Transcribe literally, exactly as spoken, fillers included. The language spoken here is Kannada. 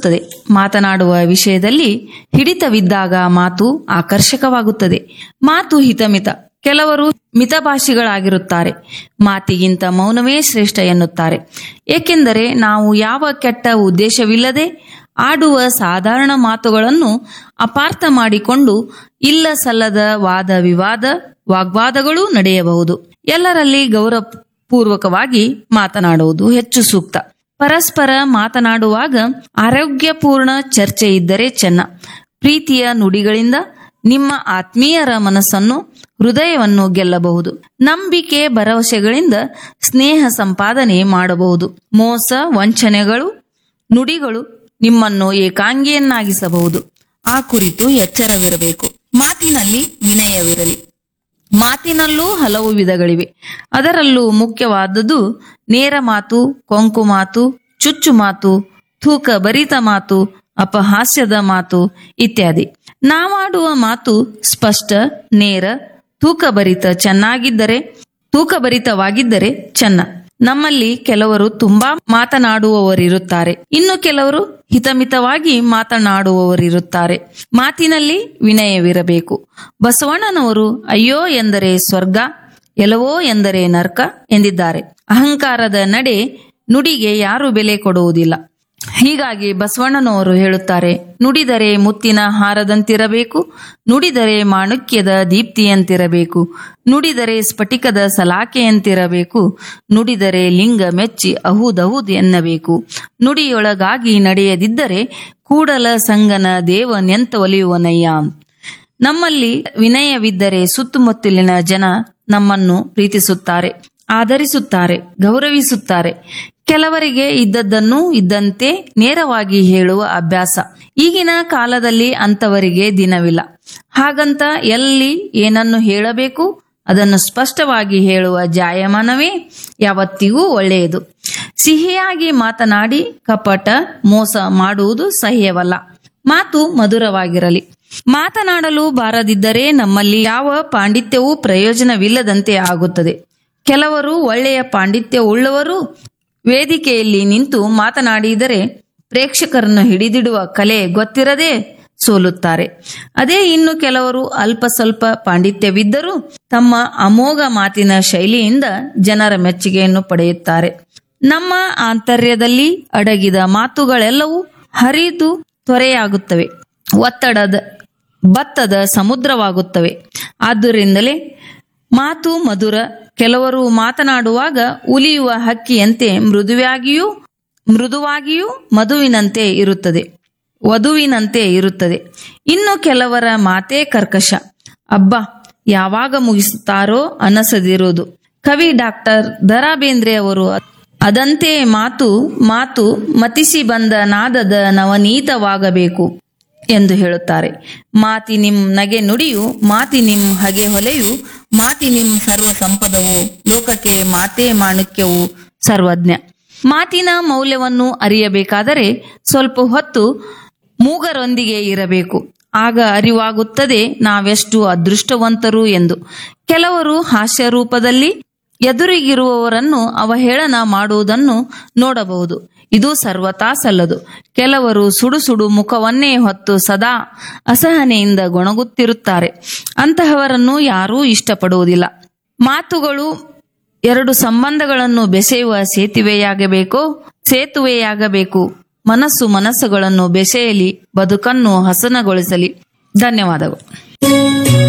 ಹೆಚ್ಚಿಸುತ್ತದೆ. ಮಾತನಾಡುವ ವಿಷಯದಲ್ಲಿ ಹಿಡಿತವಿದ್ದಾಗ ಮಾತು ಆಕರ್ಷಕವಾಗುತ್ತದೆ. ಮಾತು ಹಿತಮಿತ. ಕೆಲವರು ಮಿತಭಾಷಿಗಳಾಗಿರುತ್ತಾರೆ. ಮಾತಿಗಿಂತ ಮೌನವೇ ಶ್ರೇಷ್ಠ ಎನ್ನುತ್ತಾರೆ. ಏಕೆಂದರೆ ನಾವು ಯಾವ ಕೆಟ್ಟ ಉದ್ದೇಶವಿಲ್ಲದೆ ಆಡುವ ಸಾಧಾರಣ ಮಾತುಗಳನ್ನು ಅಪಾರ್ಥ ಮಾಡಿಕೊಂಡು ಇಲ್ಲ ಸಲ್ಲದ ವಾದ ವಿವಾದ ವಾಗ್ವಾದಗಳೂ ನಡೆಯಬಹುದು. ಎಲ್ಲರಲ್ಲಿ ಗೌರವಪೂರ್ವಕವಾಗಿ ಮಾತನಾಡುವುದು ಹೆಚ್ಚು ಸೂಕ್ತ. ಪರಸ್ಪರ ಮಾತನಾಡುವಾಗ ಆರೋಗ್ಯಪೂರ್ಣ ಚರ್ಚೆ ಇದ್ದರೆ ಚೆನ್ನ. ಪ್ರೀತಿಯ ನುಡಿಗಳಿಂದ ನಿಮ್ಮ ಆತ್ಮೀಯರ ಮನಸ್ಸನ್ನು ಹೃದಯವನ್ನು ಗೆಲ್ಲಬಹುದು. ನಂಬಿಕೆ ಭರವಸೆಗಳಿಂದ ಸ್ನೇಹ ಸಂಪಾದನೆ ಮಾಡಬಹುದು. ಮೋಸ ವಂಚನೆಗಳು ನುಡಿಗಳು ನಿಮ್ಮನ್ನು ಏಕಾಂಗಿಯನ್ನಾಗಿಸಬಹುದು. ಆ ಕುರಿತು ಎಚ್ಚರವಿರಬೇಕು. ಮಾತಿನಲ್ಲಿ ವಿನಯವಿರಲಿ. ಮಾತಿನಲ್ಲೂ ಹಲವು ವಿಧಗಳಿವೆ. ಅದರಲ್ಲೂ ಮುಖ್ಯವಾದದ್ದು ನೇರ ಮಾತು, ಕೊಂಕು ಮಾತು, ಚುಚ್ಚು ಮಾತು, ತೂಕ ಭರಿತ ಮಾತು, ಅಪಹಾಸ್ಯದ ಮಾತು ಇತ್ಯಾದಿ. ನಾವಾಡುವ ಮಾತು ಸ್ಪಷ್ಟ, ನೇರ, ತೂಕಭರಿತ ಚೆನ್ನಾಗಿದ್ದರೆ ತೂಕಭರಿತವಾಗಿದ್ದರೆ ಚೆನ್ನ. ನಮ್ಮಲ್ಲಿ ಕೆಲವರು ತುಂಬಾ ಮಾತನಾಡುವವರಿರುತ್ತಾರೆ, ಇನ್ನು ಕೆಲವರು ಹಿತಮಿತವಾಗಿ ಮಾತನಾಡುವವರಿರುತ್ತಾರೆ. ಮಾತಿನಲ್ಲಿ ವಿನಯವಿರಬೇಕು. ಬಸವಣ್ಣನವರು ಅಯ್ಯೋ ಎಂದರೆ ಸ್ವರ್ಗ, ಎಲವೋ ಎಂದರೆ ನರ್ಕ ಎಂದಿದ್ದಾರೆ. ಅಹಂಕಾರದ ನಡೆ ನುಡಿಗೆ ಯಾರು ಬೆಲೆ ಕೊಡುವುದಿಲ್ಲ. ಹೀಗಾಗಿ ಬಸವಣ್ಣನವರು ಹೇಳುತ್ತಾರೆ, ನುಡಿದರೆ ಮುತ್ತಿನ ಹಾರದಂತಿರಬೇಕು, ನುಡಿದರೆ ಮಾಣುಕ್ಯದ ದೀಪ್ತಿಯಂತಿರಬೇಕು, ನುಡಿದರೆ ಸ್ಫಟಿಕದ ಸಲಾಕೆಯಂತಿರಬೇಕು, ನುಡಿದರೆ ಲಿಂಗ ಮೆಚ್ಚಿ ಅಹುದಹುದ್ ಎನ್ನಬೇಕು, ನುಡಿಯೊಳಗಾಗಿ ನಡೆಯದಿದ್ದರೆ ಕೂಡಲ ಸಂಗನ ದೇವನೆಂತ ಒಲಿಯುವನಯ್ಯ. ನಮ್ಮಲ್ಲಿ ವಿನಯವಿದ್ದರೆ ಸುತ್ತಮುತ್ತಲಿನ ಜನ ನಮ್ಮನ್ನು ಪ್ರೀತಿಸುತ್ತಾರೆ, ಆದರಿಸುತ್ತಾರೆ, ಗೌರವಿಸುತ್ತಾರೆ. ಕೆಲವರಿಗೆ ಇದ್ದದ್ದನ್ನು ಇದ್ದಂತೆ ನೇರವಾಗಿ ಹೇಳುವ ಅಭ್ಯಾಸ. ಈಗಿನ ಕಾಲದಲ್ಲಿ ಅಂತವರಿಗೆ ದಿನವಿಲ್ಲ. ಹಾಗಂತ ಎಲ್ಲಿ ಏನನ್ನು ಹೇಳಬೇಕು ಅದನ್ನು ಸ್ಪಷ್ಟವಾಗಿ ಹೇಳುವ ಜಾಯಮಾನವೇ ಯಾವತ್ತಿಗೂ ಒಳ್ಳೆಯದು. ಸಿಹಿಯಾಗಿ ಮಾತನಾಡಿ ಕಪಟ ಮೋಸ ಮಾಡುವುದು ಸಹ್ಯವಲ್ಲ. ಮಾತು ಮಧುರವಾಗಿರಲಿ. ಮಾತನಾಡಲು ಬಾರದಿದ್ದರೆ ನಮ್ಮಲ್ಲಿ ಯಾವ ಪಾಂಡಿತ್ಯವೂ ಪ್ರಯೋಜನವಿಲ್ಲದಂತೆ ಆಗುತ್ತದೆ. ಕೆಲವರು ಒಳ್ಳೆಯ ಪಾಂಡಿತ್ಯವುಳ್ಳವರು ವೇದಿಕೆಯಲ್ಲಿ ನಿಂತು ಮಾತನಾಡಿದರೆ ಪ್ರೇಕ್ಷಕರನ್ನು ಹಿಡಿದಿಡುವ ಕಲೆ ಗೊತ್ತಿರದೆ ಸೋಲುತ್ತಾರೆ. ಅದೇ ಇನ್ನು ಕೆಲವರು ಅಲ್ಪ ಸ್ವಲ್ಪ ಪಾಂಡಿತ್ಯವಿದ್ದರೂ ತಮ್ಮ ಅಮೋಘ ಮಾತಿನ ಶೈಲಿಯಿಂದ ಜನರ ಮೆಚ್ಚುಗೆಯನ್ನು ಪಡೆಯುತ್ತಾರೆ. ನಮ್ಮ ಆಂತರ್ಯದಲ್ಲಿ ಅಡಗಿದ ಮಾತುಗಳೆಲ್ಲವೂ ಹರಿದು ತೊರೆಯಾಗುತ್ತವೆ, ಒತ್ತಡದ ಭತ್ತದ ಸಮುದ್ರವಾಗುತ್ತವೆ. ಆದ್ದರಿಂದಲೇ ಮಾತು ಮಧುರ. ಕೆಲವರು ಮಾತನಾಡುವಾಗ ಉಲಿಯುವ ಹಕ್ಕಿಯಂತೆ ಮೃದುವಾಗಿಯೂ ಮೃದುವಾಗಿಯೂ ಮಧುವಿನಂತೆ ಇರುತ್ತದೆ ವಧುವಿನಂತೆ ಇರುತ್ತದೆ. ಇನ್ನು ಕೆಲವರ ಮಾತೇ ಕರ್ಕಶ. ಅಬ್ಬಾ ಯಾವಾಗ ಮುಗಿಸುತ್ತಾರೋ ಅನಸದಿರುವುದು. ಕವಿ ಡಾಕ್ಟರ್ ದ ರಾ ಬೇಂದ್ರೆ ಅವರು ಅದಂತೆ ಮಾತು ಮಾತು ಮತಿಸಿ ಬಂದ ನಾದದ ನವನೀತವಾಗಬೇಕು ಎಂದು ಹೇಳುತ್ತಾರೆ. ಮಾತಿ ನಿಮ್ ನಗೆ ನುಡಿಯು, ಮಾತಿ ನಿಮ್ ಹಗೆ ಹೊಲೆಯು, ಮಾತಿ ನಿಮ್ ಸರ್ವ ಸಂಪದವು, ಲೋಕಕ್ಕೆ ಮಾತೇ ಮಾಣುಕ್ಯವು ಸರ್ವಜ್ಞ. ಮಾತಿನ ಮೌಲ್ಯವನ್ನು ಅರಿಯಬೇಕಾದರೆ ಸ್ವಲ್ಪ ಹೊತ್ತು ಮೂಗರೊಂದಿಗೆ ಇರಬೇಕು. ಆಗ ಅರಿವಾಗುತ್ತದೆ ನಾವೆಷ್ಟು ಅದೃಷ್ಟವಂತರು ಎಂದು. ಕೆಲವರು ಹಾಸ್ಯ ರೂಪದಲ್ಲಿ ಎದುರಿಗಿರುವವರನ್ನು ಅವಹೇಳನ ಮಾಡುವುದನ್ನು ನೋಡಬಹುದು. ಇದು ಸರ್ವತಾ ಸಲ್ಲದು. ಕೆಲವರು ಸುಡು ಸುಡು ಮುಖವನ್ನೇ ಹೊತ್ತು ಸದಾ ಅಸಹನೆಯಿಂದ ಗೊಣಗುತ್ತಿರುತ್ತಾರೆ. ಅಂತಹವರನ್ನು ಯಾರೂ ಇಷ್ಟಪಡುವುದಿಲ್ಲ. ಮಾತುಗಳು ಎರಡು ಸಂಬಂಧಗಳನ್ನು ಬೆಸೆಯುವ ಸೇತುವೆಯಾಗಬೇಕೋ ಸೇತುವೆಯಾಗಬೇಕು. ಮನಸ್ಸು ಮನಸ್ಸುಗಳನ್ನು ಬೆಸೆಯಲಿ, ಬದುಕನ್ನು ಹಸನಗೊಳಿಸಲಿ. ಧನ್ಯವಾದಗಳು.